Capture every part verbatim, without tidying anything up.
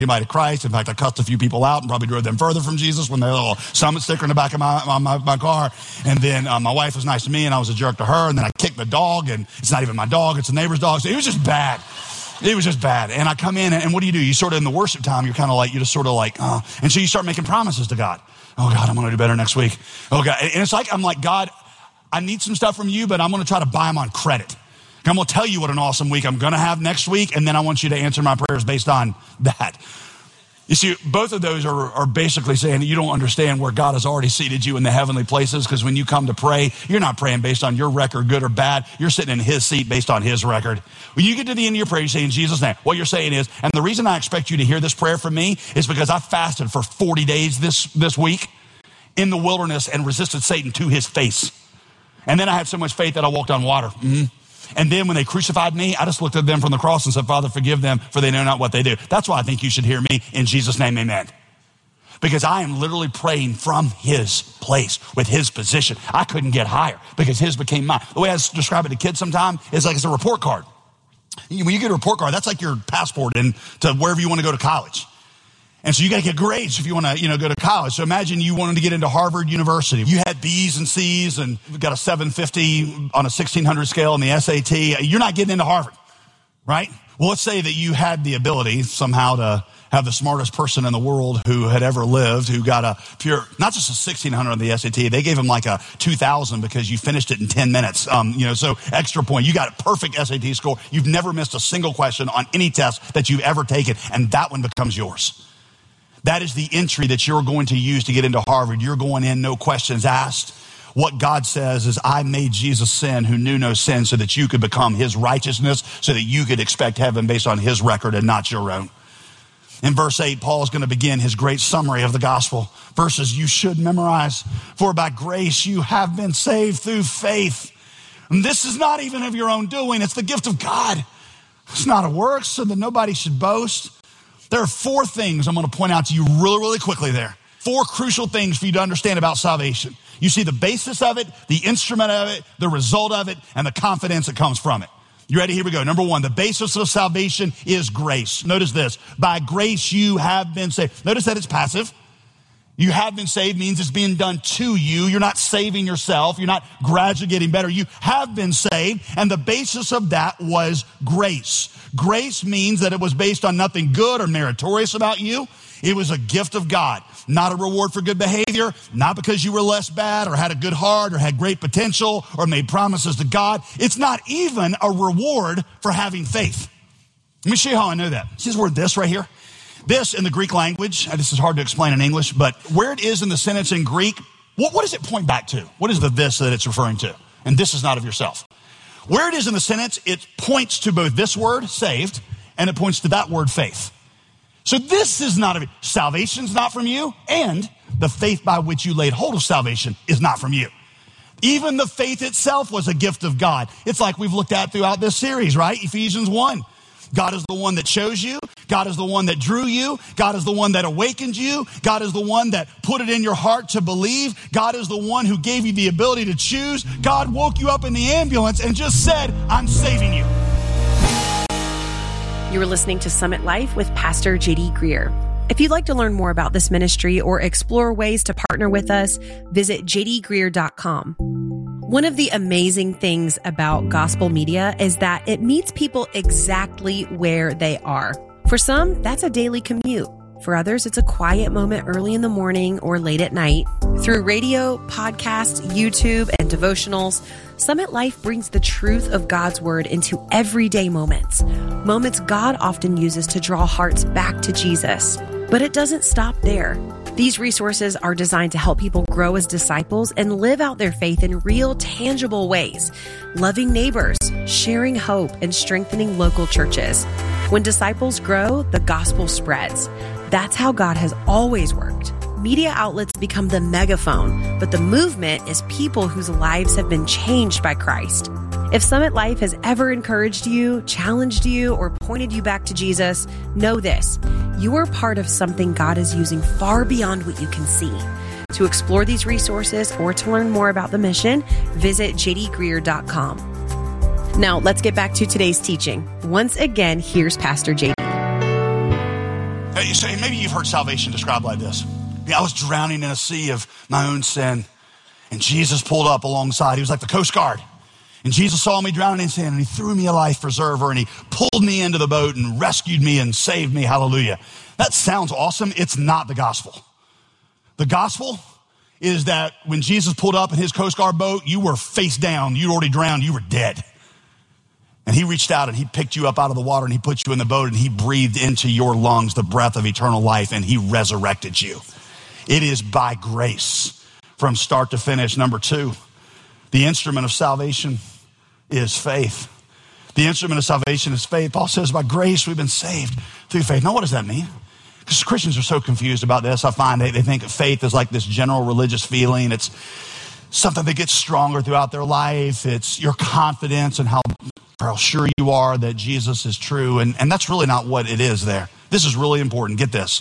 anybody to Christ. In fact, I cussed a few people out and probably drove them further from Jesus when they had a little Summit sticker in the back of my my, my, my car. And then uh, my wife was nice to me, and I was a jerk to her. And then I kicked the dog, and it's not even my dog, it's a neighbor's dog. So it was just bad. It was just bad. And I come in, and, and what do you do? You sort of, in the worship time, you're kind of like, you're just sort of like, uh, and so you start making promises to God. Oh, God, I'm going to do better next week. Oh, God. And it's like, I'm like, God, I need some stuff from you, but I'm going to try to buy them on credit. I'm going to tell you what an awesome week I'm going to have next week, and then I want you to answer my prayers based on that. You see, both of those are, are basically saying that you don't understand where God has already seated you in the heavenly places, because when you come to pray, you're not praying based on your record, good or bad. You're sitting in his seat based on his record. When you get to the end of your prayer, you say, in Jesus' name, what you're saying is, and the reason I expect you to hear this prayer from me is because I fasted for forty days this, this week in the wilderness and resisted Satan to his face. And then I had so much faith that I walked on water. Mm-hmm. And then when they crucified me, I just looked at them from the cross and said, Father, forgive them, for they know not what they do. That's why I think you should hear me. In Jesus' name, amen. Because I am literally praying from his place with his position. I couldn't get higher because his became mine. The way I describe it to kids sometimes is like it's a report card. When you get a report card, that's like your passport into wherever you want to go to college. And so you got to get grades if you want to, you know, go to college. So imagine you wanted to get into Harvard University. You had B's and C's and got a seven fifty on a sixteen hundred scale in the S A T. You're not getting into Harvard, right? Well, let's say that you had the ability somehow to have the smartest person in the world who had ever lived, who got a pure, not just a sixteen hundred on the S A T. They gave him like a two thousand because you finished it in ten minutes. Um, you know, so extra point. You got a perfect S A T score. You've never missed a single question on any test that you've ever taken, and that one becomes yours. That is the entry that you're going to use to get into Harvard. You're going in, no questions asked. What God says is, I made Jesus sin who knew no sin so that you could become his righteousness, so that you could expect heaven based on his record and not your own. In verse eight, Paul is going to begin his great summary of the gospel. Verses you should memorize. For by grace you have been saved through faith. And this is not even of your own doing. It's the gift of God. It's not a work, so that nobody should boast. There are four things I'm going to point out to you really, really quickly there. Four crucial things for you to understand about salvation. You see the basis of it, the instrument of it, the result of it, and the confidence that comes from it. You ready? Here we go. Number one, the basis of salvation is grace. Notice this. By grace you have been saved. Notice that it's passive. You have been saved means it's being done to you. You're not saving yourself. You're not gradually getting better. You have been saved, and the basis of that was grace. Grace means that it was based on nothing good or meritorious about you. It was a gift of God, not a reward for good behavior, not because you were less bad or had a good heart or had great potential or made promises to God. It's not even a reward for having faith. Let me show you how I know that. See this word this right here? This in the Greek language, this is hard to explain in English, but where it is in the sentence in Greek, what, what does it point back to? What is the this that it's referring to? And this is not of yourself. Where it is in the sentence, it points to both this word, saved, and it points to that word, faith. So this is not of you. Salvation's not from you, and the faith by which you laid hold of salvation is not from you. Even the faith itself was a gift of God. It's like we've looked at throughout this series, right? Ephesians one. God is the one that chose you. God is the one that drew you. God is the one that awakened you. God is the one that put it in your heart to believe. God is the one who gave you the ability to choose. God woke you up in the ambulance and just said, I'm saving you. You are listening to Summit Life with Pastor J D Greer. If you'd like to learn more about this ministry or explore ways to partner with us, visit j d greer dot com. One of the amazing things about gospel media is that it meets people exactly where they are. For some, that's a daily commute. For others, it's a quiet moment early in the morning or late at night. Through radio, podcasts, YouTube, and devotionals, Summit Life brings the truth of God's word into everyday moments. Moments God often uses to draw hearts back to Jesus. But it doesn't stop there. These resources are designed to help people grow as disciples and live out their faith in real, tangible ways, loving neighbors, sharing hope, and strengthening local churches. When disciples grow, the gospel spreads. That's how God has always worked. Media outlets become the megaphone, but the movement is people whose lives have been changed by Christ. If Summit Life has ever encouraged you, challenged you, or pointed you back to Jesus, know this: you are part of something God is using far beyond what you can see. To explore these resources or to learn more about the mission, visit j d greer dot com. Now, let's get back to today's teaching. Once again, here's Pastor J D. Hey, So maybe you've heard salvation described like this. Yeah, I was drowning in a sea of my own sin, and Jesus pulled up alongside. He was like the Coast Guard. And Jesus saw me drowning in sin, and he threw me a life preserver, and he pulled me into the boat and rescued me and saved me. Hallelujah. That sounds awesome. It's not the gospel. The gospel is that when Jesus pulled up in his Coast Guard boat, you were face down. You'd already drowned. You were dead. And he reached out and he picked you up out of the water and he put you in the boat and he breathed into your lungs the breath of eternal life and he resurrected you. It is by grace from start to finish. Number two, the instrument of salvation is faith. The instrument of salvation is faith. Paul says by grace we've been saved through faith. Now what does that mean? Because Christians are so confused about this. I find they, they think faith is like this general religious feeling. It's something that gets stronger throughout their life. It's your confidence and how, how sure you are that Jesus is true. And, and that's really not what it is there. This is really important. Get this.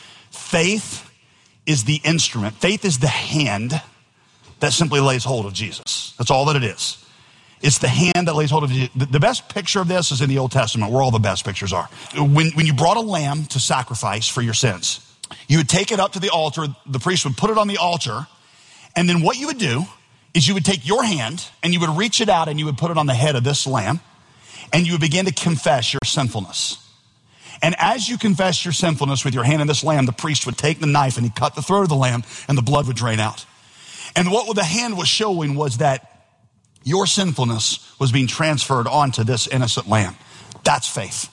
Faith is the instrument. Faith is the hand that simply lays hold of Jesus. That's all that it is. It's the hand that lays hold of you. The best picture of this is in the Old Testament, where all the best pictures are. When, when you brought a lamb to sacrifice for your sins, you would take it up to the altar. The priest would put it on the altar. And then what you would do is you would take your hand and you would reach it out and you would put it on the head of this lamb. And you would begin to confess your sinfulness. And as you confess your sinfulness with your hand in this lamb, the priest would take the knife and he'd cut the throat of the lamb and the blood would drain out. And what the hand was showing was that your sinfulness was being transferred onto this innocent lamb. That's faith.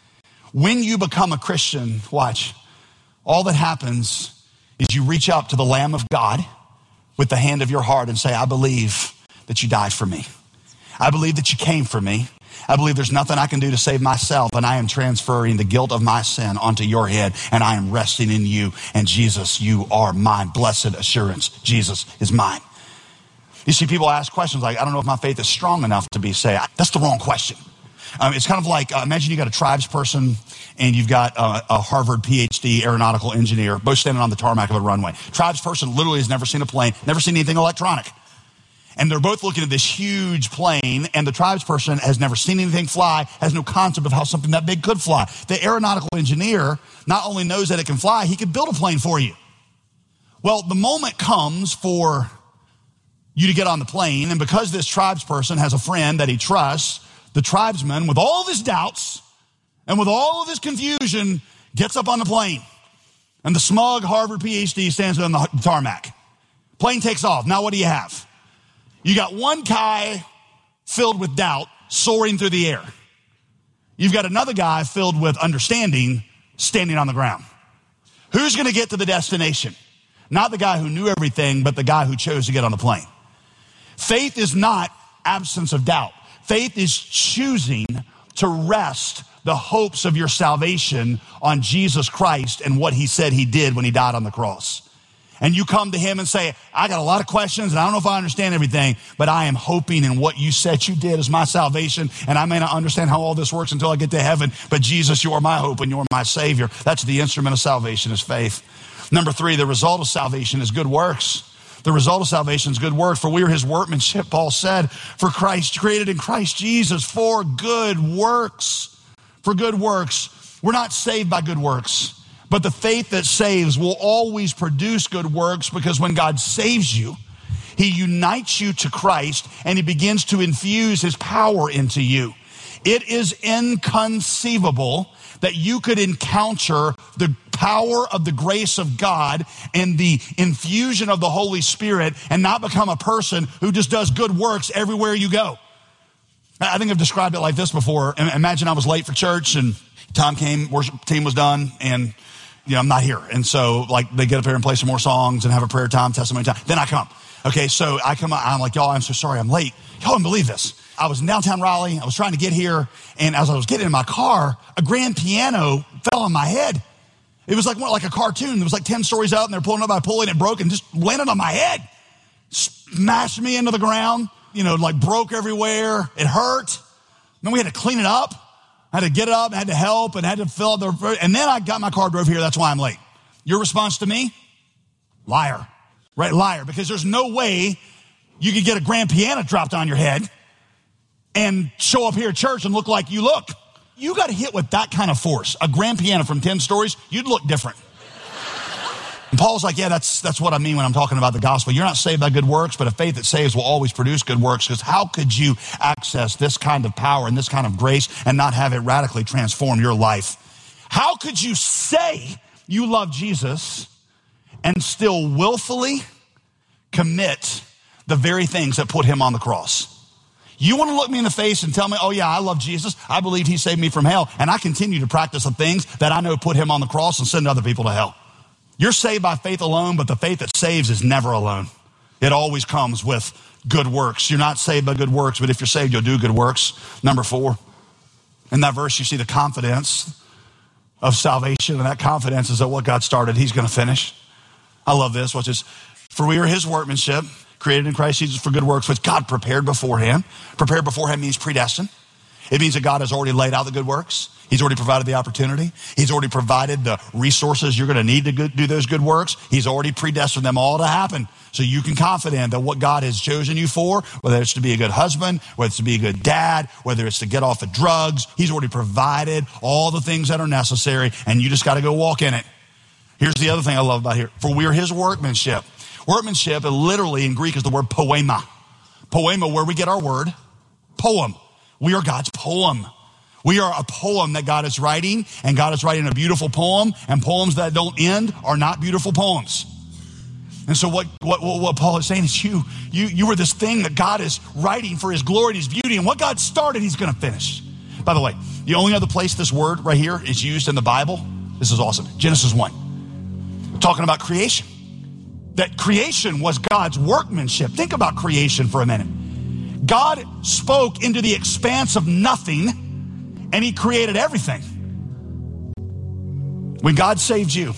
When you become a Christian, watch, all that happens is you reach up to the Lamb of God with the hand of your heart and say, I believe that you died for me. I believe that you came for me. I believe there's nothing I can do to save myself, and I am transferring the guilt of my sin onto your head, and I am resting in you. And Jesus, you are mine. Blessed assurance, Jesus is mine. You see, people ask questions like, I don't know if my faith is strong enough to be saved. That's the wrong question. Um, it's kind of like, uh, imagine you got a tribes person and you've got uh, a Harvard P H D aeronautical engineer, both standing on the tarmac of a runway. Tribes person literally has never seen a plane, never seen anything electronic. And they're both looking at this huge plane, and the tribes person has never seen anything fly, has no concept of how something that big could fly. The aeronautical engineer not only knows that it can fly, he could build a plane for you. Well, the moment comes for you to get on the plane, and because this tribes person has a friend that he trusts, the tribesman, with all of his doubts and with all of his confusion, gets up on the plane. And the smug Harvard P H D stands on the tarmac. Plane takes off. Now what do you have? You got one guy filled with doubt soaring through the air. You've got another guy filled with understanding standing on the ground. Who's going to get to the destination? Not the guy who knew everything, but the guy who chose to get on the plane. Faith is not absence of doubt. Faith is choosing to rest the hopes of your salvation on Jesus Christ and what he said he did when he died on the cross. And you come to him and say, I got a lot of questions and I don't know if I understand everything, but I am hoping in what you said you did as my salvation. And I may not understand how all this works until I get to heaven, but Jesus, you are my hope and you're my Savior. That's the instrument of salvation, is faith. Number three, the result of salvation is good works. The result of salvation is good work. For we are his workmanship, Paul said, for Christ, created in Christ Jesus for good works. For good works. We're not saved by good works, but the faith that saves will always produce good works, because when God saves you, he unites you to Christ and he begins to infuse his power into you. It is inconceivable that you could encounter the power of the grace of God and the infusion of the Holy Spirit and not become a person who just does good works everywhere you go. I think I've described it like this before. Imagine I was late for church and time came, worship team was done, and you know, I'm not here. And so like they get up here and play some more songs and have a prayer time, testimony time. Then I come. Okay, so I come, I'm like, y'all, I'm so sorry I'm late. Y'all don't believe this. I was in downtown Raleigh. I was trying to get here. And as I was getting in my car, a grand piano fell on my head. It was like like a cartoon. It was like ten stories up and they're pulling up by pulling it broke and just landed on my head. Smashed me into the ground, you know, like broke everywhere. It hurt. Then we had to clean it up. I had to get it up, I had to help, and had to fill up the, and then I got my car, drove here. That's why I'm late. Your response to me? Liar. Right? Liar. Because there's no way you could get a grand piano dropped on your head and show up here at church and look like you look. you got hit with that kind of force, a grand piano from ten stories, you'd look different. And Paul's like, yeah, that's that's what I mean when I'm talking about the gospel. You're not saved by good works, but a faith that saves will always produce good works, because how could you access this kind of power and this kind of grace and not have it radically transform your life? How could you say you love Jesus and still willfully commit the very things that put him on the cross? You want to look me in the face and tell me, oh yeah, I love Jesus. I believe he saved me from hell. And I continue to practice the things that I know put him on the cross and send other people to hell. You're saved by faith alone, but the faith that saves is never alone. It always comes with good works. You're not saved by good works, but if you're saved, you'll do good works. Number four, in that verse, you see the confidence of salvation. And that confidence is that what God started, he's going to finish. I love this. Watch this. For we are his workmanship, created in Christ Jesus for good works, which God prepared beforehand. Prepared beforehand means predestined. It means that God has already laid out the good works. He's already provided the opportunity. He's already provided the resources you're going to need to do those good works. He's already predestined them all to happen. So you can confident that what God has chosen you for, whether it's to be a good husband, whether it's to be a good dad, whether it's to get off of drugs, he's already provided all the things that are necessary, and you just got to go walk in it. Here's the other thing I love about here. For we are his workmanship. Workmanship, literally in Greek, is the word poema. Poema, where we get our word, poem. We are God's poem. We are a poem that God is writing, and God is writing a beautiful poem, and poems that don't end are not beautiful poems. And so what, what, what Paul is saying is you, you, you were this thing that God is writing for his glory and his beauty, and what God started, he's going to finish. By the way, the only other place this word right here is used in the Bible, this is awesome, Genesis one. Talking about creation. That creation was God's workmanship. Think about creation for a minute. God spoke into the expanse of nothing, and he created everything. When God saved you,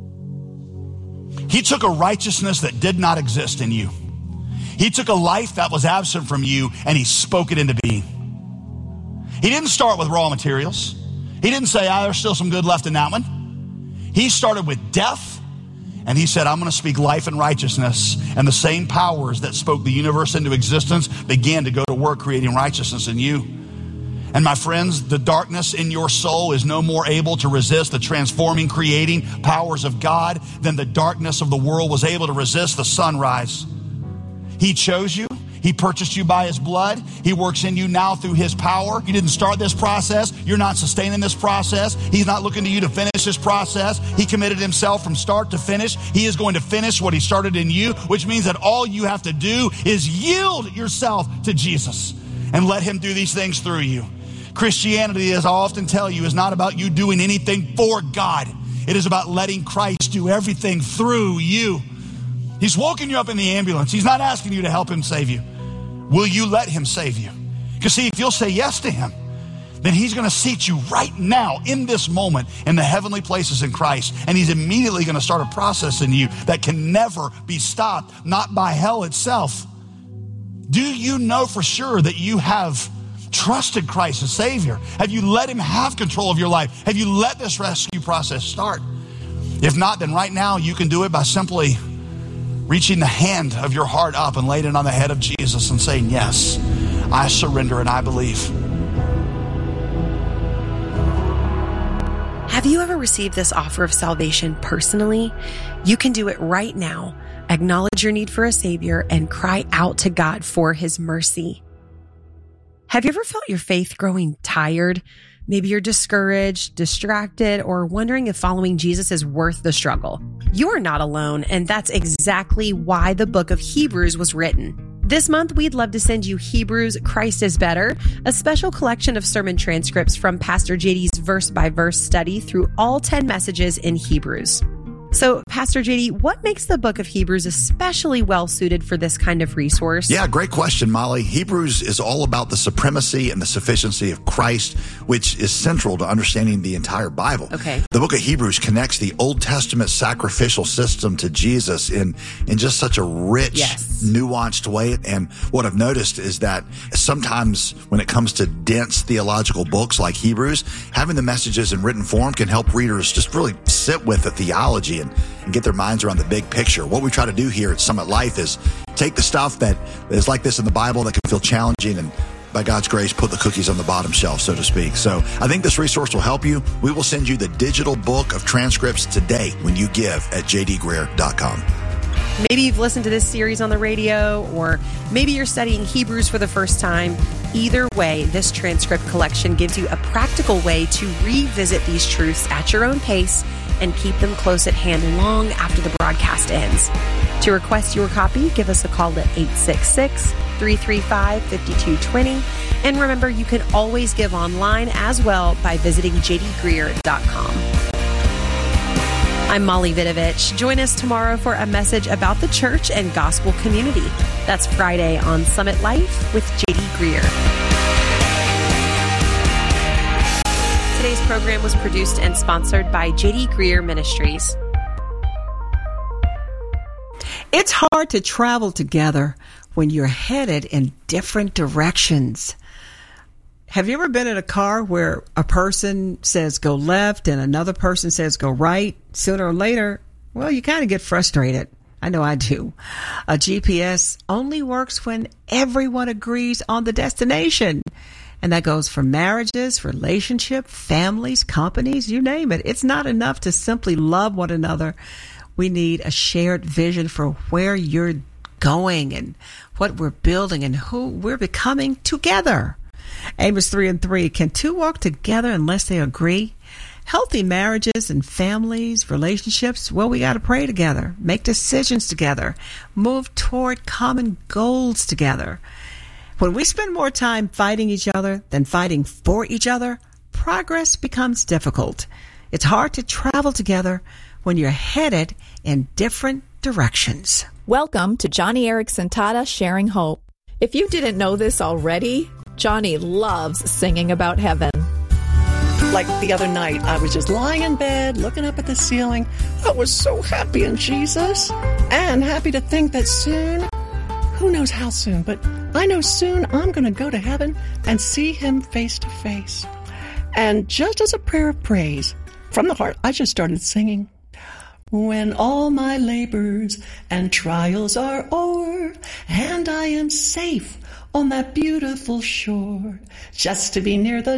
he took a righteousness that did not exist in you. He took a life that was absent from you, and he spoke it into being. He didn't start with raw materials. He didn't say, ah, there's still some good left in that one. He started with death, and he said, I'm going to speak life and righteousness. And the same powers that spoke the universe into existence began to go to work creating righteousness in you. And my friends, the darkness in your soul is no more able to resist the transforming, creating powers of God than the darkness of the world was able to resist the sunrise. He chose you. He purchased you by his blood. He works in you now through his power. You didn't start this process. You're not sustaining this process. He's not looking to you to finish this process. He committed himself from start to finish. He is going to finish what he started in you, which means that all you have to do is yield yourself to Jesus and let him do these things through you. Christianity, as I often tell you, is not about you doing anything for God. It is about letting Christ do everything through you. He's woken you up in the ambulance. He's not asking you to help him save you. Will you let him save you? Because see, if you'll say yes to him, then he's going to seat you right now in this moment in the heavenly places in Christ. And he's immediately going to start a process in you that can never be stopped, not by hell itself. Do you know for sure that you have trusted Christ as Savior? Have you let him have control of your life? Have you let this rescue process start? If not, then right now you can do it by simply reaching the hand of your heart up and laying it on the head of Jesus and saying, yes, I surrender and I believe. Have you ever received this offer of salvation personally? You can do it right now. Acknowledge your need for a Savior and cry out to God for his mercy. Have you ever felt your faith growing tired? Maybe you're discouraged, distracted, or wondering if following Jesus is worth the struggle. You're not alone, and that's exactly why the book of Hebrews was written. This month, we'd love to send you Hebrews Christ is Better, a special collection of sermon transcripts from Pastor J D's verse-by-verse study through all ten messages in Hebrews. So, Pastor J D, what makes the book of Hebrews especially well-suited for this kind of resource? Yeah, great question, Molly. Hebrews is all about the supremacy and the sufficiency of Christ, which is central to understanding the entire Bible. Okay. The book of Hebrews connects the Old Testament sacrificial system to Jesus in, in just such a rich, yes. nuanced way. And what I've noticed is that sometimes when it comes to dense theological books like Hebrews, having the messages in written form can help readers just really sit with the theology And, and get their minds around the big picture. What we try to do here at Summit Life is take the stuff that is like this in the Bible that can feel challenging and by God's grace, put the cookies on the bottom shelf, so to speak. So I think this resource will help you. We will send you the digital book of transcripts today when you give at j d greer dot com. Maybe you've listened to this series on the radio, or maybe you're studying Hebrews for the first time. Either way, this transcript collection gives you a practical way to revisit these truths at your own pace and keep them close at hand long after the broadcast ends. To request your copy, give us a call at eight six six, three three five, five two two zero. And remember, you can always give online as well by visiting j d greer dot com. I'm Molly Vidovich. Join us tomorrow for a message about the church and gospel community. That's Friday on Summit Life with J D Greer. Today's program was produced and sponsored by J D Greer Ministries. It's hard to travel together when you're headed in different directions. Have you ever been in a car where a person says go left and another person says go right? Sooner or later, well, you kind of get frustrated. I know I do. A G P S only works when everyone agrees on the destination. And that goes for marriages, relationship, families, companies, you name it. It's not enough to simply love one another. We need a shared vision for where you're going and what we're building and who we're becoming together. Amos three and three, can two walk together unless they agree? Healthy marriages and families, relationships, well, we got to pray together, make decisions together, move toward common goals together. When we spend more time fighting each other than fighting for each other, progress becomes difficult. It's hard to travel together when you're headed in different directions. Welcome to Johnny Erickson Tata Sharing Hope. If you didn't know this already, Johnny loves singing about heaven. Like the other night, I was just lying in bed, looking up at the ceiling. I was so happy in Jesus, and happy to think that soon, who knows how soon, but I know soon I'm going to go to heaven and see him face to face. And just as a prayer of praise, from the heart, I just started singing. When all my labors and trials are o'er, and I am safe on that beautiful shore, just to be near the